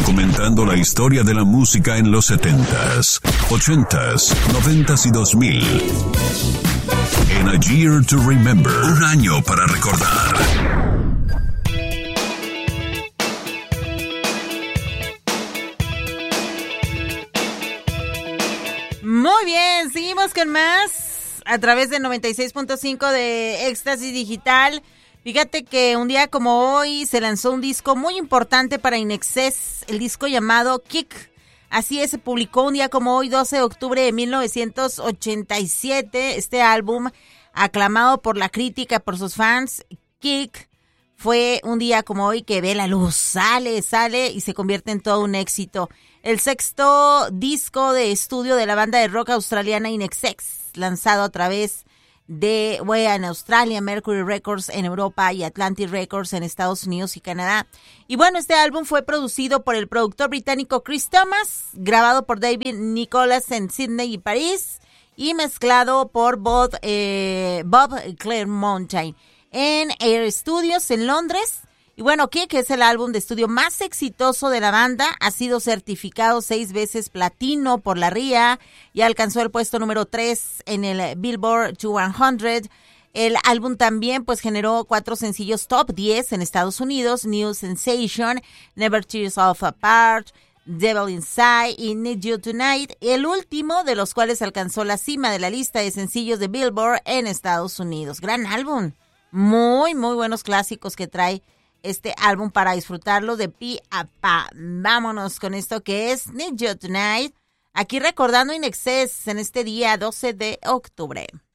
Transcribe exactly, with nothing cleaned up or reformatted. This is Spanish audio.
documentando la historia de la música en los setentas, ochentas, noventas y dos mil. En A Year to Remember, un año para recordar. Muy bien, seguimos con más a través de noventa y seis punto cinco de Éxtasis Digital. Fíjate que un día como hoy se lanzó un disco muy importante para In Excess, el disco llamado Kick. Así es, se publicó un día como hoy, doce de octubre de mil novecientos ochenta y siete. Este álbum, aclamado por la crítica, por sus fans, Kick, fue un día como hoy que ve la luz, sale, sale y se convierte en todo un éxito. El sexto disco de estudio de la banda de rock australiana In Excess, lanzado a través de, bueno, en Australia, Mercury Records en Europa y Atlantic Records en Estados Unidos y Canadá. Y bueno, este álbum fue producido por el productor británico Chris Thomas, grabado por David Nicholas en Sydney y París y mezclado por Bob, eh, Bob Clearmountain en Air Studios en Londres. Y bueno, Kick es el álbum de estudio más exitoso de la banda, ha sido certificado seis veces platino por la R I A y alcanzó el puesto número tres en el Billboard doscientos. El álbum también pues generó cuatro sencillos top diez en Estados Unidos: New Sensation, Never Tear Yourself Apart, Devil Inside y Need You Tonight, el último de los cuales alcanzó la cima de la lista de sencillos de Billboard en Estados Unidos. Gran álbum, muy muy buenos clásicos que trae este álbum para disfrutarlo de pi a pa. Vámonos con esto que es Need You Tonight, aquí recordando In Excess en este día doce de octubre.